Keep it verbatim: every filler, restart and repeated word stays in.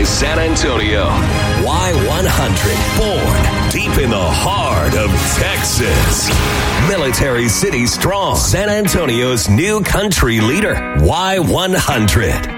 San Antonio. Y one hundred, born deep in the heart of Texas. Military City Strong, San Antonio's new country leader. Y one hundred.